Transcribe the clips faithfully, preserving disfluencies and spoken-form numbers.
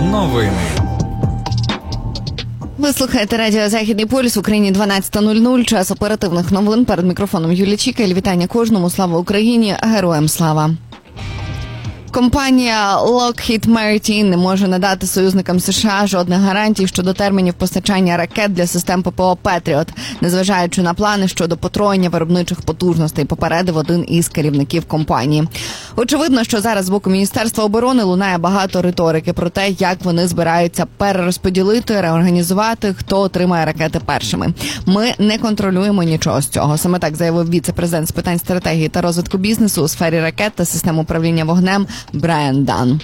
Новини. Ви слухаєте радіо «Західний полюс», в Україні дванадцята нуль нуль, час оперативних новин. Перед мікрофоном Юлія Чікаль. Вітання кожному, слава Україні, героям слава. Компанія Lockheed Martin не може надати союзникам США жодних гарантій щодо термінів постачання ракет для систем ППО «Петріот», незважаючи на плани щодо потроєння виробничих потужностей, попередив один із керівників компанії. Очевидно, що зараз з боку Міністерства оборони лунає багато риторики про те, як вони збираються перерозподілити, реорганізувати, хто отримає ракети першими. Ми не контролюємо нічого з цього. Саме так заявив віце-президент з питань стратегії та розвитку бізнесу у сфері ракет та систем управління вогнем Брайан Дан.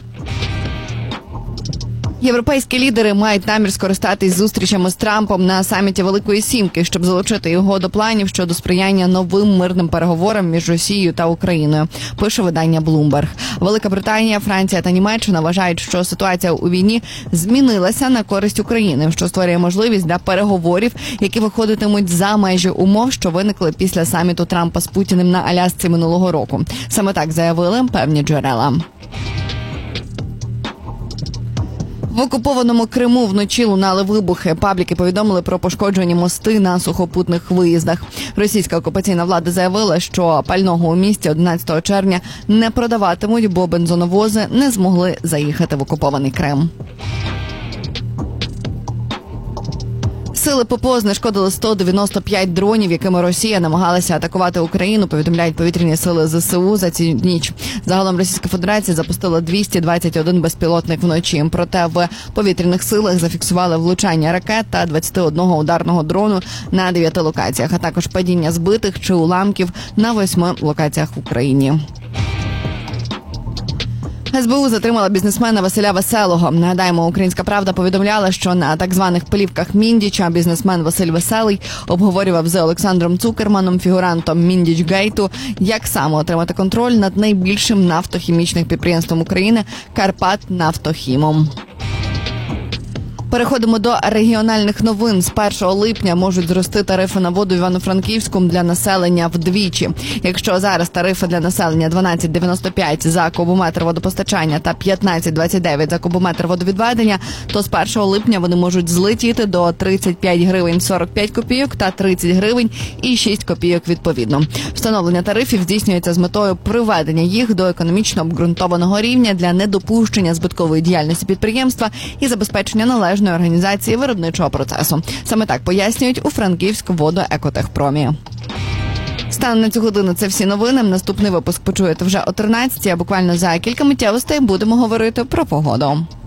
Європейські лідери мають намір скористатись зустрічами з Трампом на саміті Великої Сімки, щоб залучити його до планів щодо сприяння новим мирним переговорам між Росією та Україною, пише видання Bloomberg. Велика Британія, Франція та Німеччина вважають, що ситуація у війні змінилася на користь України, що створює можливість для переговорів, які виходитимуть за межі умов, що виникли після саміту Трампа з Путіним на Алясці минулого року. Саме так заявили певні джерела. В окупованому Криму вночі лунали вибухи. Пабліки повідомили про пошкоджені мости на сухопутних виїздах. Російська окупаційна влада заявила, що пального у місті одинадцятого червня не продаватимуть, бо бензоновози не змогли заїхати в окупований Крим. Сили ППО знешкодили сто дев'яносто п'ять дронів, якими Росія намагалася атакувати Україну, повідомляють повітряні сили ЗСУ за цю ніч. Загалом Російська Федерація запустила двісті двадцять один безпілотник вночі. Проте в повітряних силах зафіксували влучання ракет та двадцять один ударного дрону на дев'яти локаціях, а також падіння збитих чи уламків на восьми локаціях в Україні. СБУ затримала бізнесмена Василя Веселого. Нагадаємо, «Українська правда» повідомляла, що на так званих плівках Міндіча бізнесмен Василь Веселий обговорював з Олександром Цукерманом, фігурантом Міндіч-гейту, як саме отримати контроль над найбільшим нафтохімічним підприємством України «Карпатнафтохімом». Переходимо до регіональних новин. З першого липня можуть зрости тарифи на воду в Івано-Франківську для населення вдвічі. Якщо зараз тарифи для населення дванадцять дев'яносто п'ять за кубометр водопостачання та п'ятнадцять двадцять дев'ять за кубометр водовідведення, то з першого липня вони можуть злетіти до тридцять п'ять гривень сорок п'ять копійок та тридцять гривень і шість копійок відповідно. Встановлення тарифів здійснюється з метою приведення їх до економічно обґрунтованого рівня для недопущення збиткової діяльності підприємства і забезпечення належної організації виробничого процесу. Саме так пояснюють у Франківськ-Водоекотехпромі. Станом на цю годину це всі новини. Наступний випуск почуєте вже о тринадцятій, а буквально за кілька миттєвостей будемо говорити про погоду.